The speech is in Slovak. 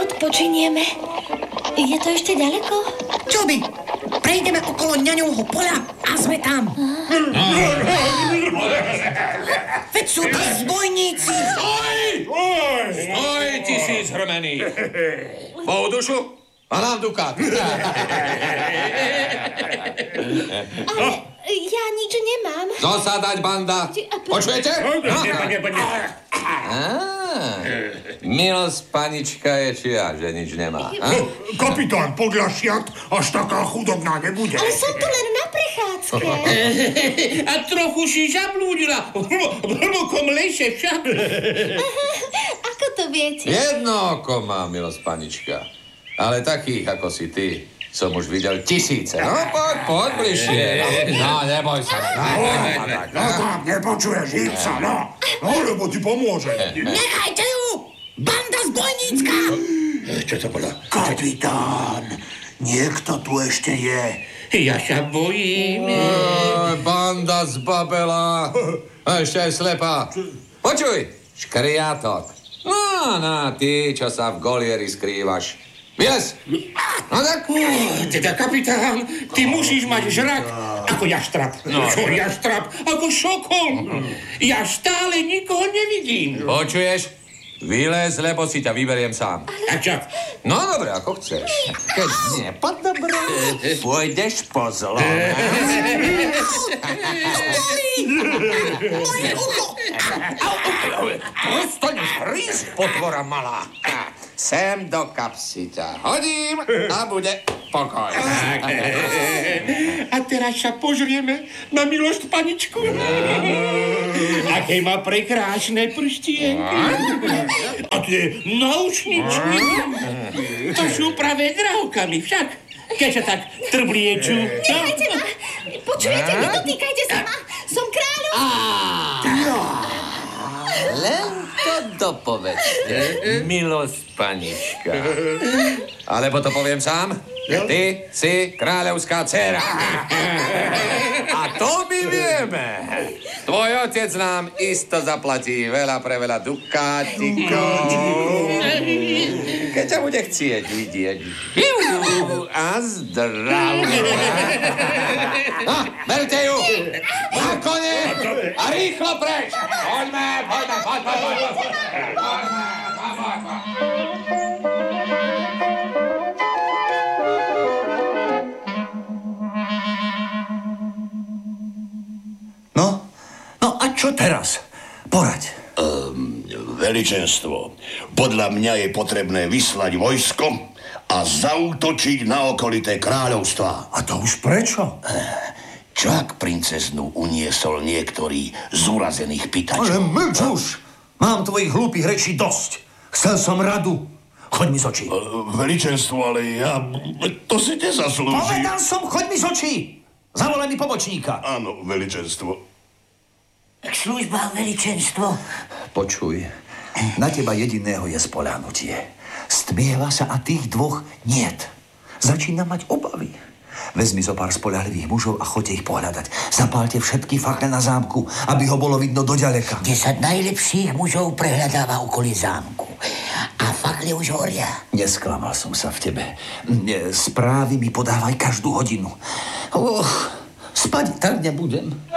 odpočinieme. Je to ešte ďaleko? Čo by? Prejdeme okolo ňaňovho poľa a sme tam. Veď sú to zbojníci. Stoj, tisíc hrmený. Po dušu a nám dukát. Ale ja nič nemám. Zosadať, banda. Počujete? Milosť panička je čia, že nič nemá. Kapitán, podľa šiat až taká chudobná nebude. Ale som tu len na prechádzke. A trochu si zablúdila. Hlbokom lese však. Ako to viete? Jedno oko má, milosť panička. Ale takých, ako si ty, som už videl tisíce. No, poď bližšie. No, neboj sa. No tak, nepočuješ, hýb sa, no. No, lebo ti pomôže. Nechajte ju! Banda zbojnícka! Čo to bolo? Kapitán, niekto tu ešte je. Ja sa bojím. Banda zbabela. A ešte aj slepá. Počuj, škriatok. No, ty, čo sa v golieri skrývaš. Vylez! No tak... Teda, kapitán, ty musíš mať žrak ako jaštrab. Čo jaštrab? Ako šokol. Ja stále nikoho nevidím. Počuješ? Vylez, lebo si ťa vyberiem sám. A čo? No, dobre, ako chceš. Keď nie, po dobre, pôjdeš po zlo. Prostoň, hríz, potvora malá. Sem do kapsy ťa hodím a bude pokoj. A teraz sa pozrieme na milosť paničku. Aké má prekrásne prstienky. A tie náušničky. To sú práve drahokami však. Keď sa tak trbliečú. Nechajte ma! Počujete, nedotýkajte sa ma! Som kráľovná! Len to dopovedzte, milosť panička. Alebo to poviem sám. Ty si kráľovská dcera. A to my vieme. Tvoj otec nám isto zaplatí veľa pre veľa dukátikov. Keď ťa bude chcieť vidieť. A zdravie. No, berte ju. Na kone a rýchlo preč. Poďme. No a čo teraz? Poraď. Veličenstvo, podľa mňa je potrebné vyslať vojsko a zaútočiť na okolité kráľovstvá. A to už prečo? Čo ak princeznu uniesol niektorý z urazených pýtačov? Ale mlč už! Mám tvojich hlúpych rečí dosť. Chcel som radu. Choď mi z očí. Veličenstvo, ale ja... To si nezaslúži. Povedal som, choď mi z očí! Zavolaj mi pomočníka. Áno, veličenstvo. Služba, veličenstvo. Počuj, na teba jediného je spoľahnutie. Stmieva sa a tých dvoch niet. Začína mať obavy. Vezmi zo pár spoľahlivých mužov a choďte ich pohľadať. Zapálte všetky fakle na zámku, aby ho bolo vidno doďaleka. 10 najlepších mužov prehľadáva okolí zámku. A fakle už horia. Nesklamal som sa v tebe. Správy mi podávaj každú hodinu. Spať tak nebudem.